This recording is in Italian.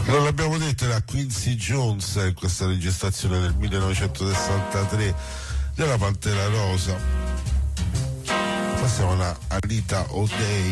Non l'abbiamo detto, era Quincy Jones in questa registrazione del 1963 della Pantera Rosa. Passiamo a Anita O'Day.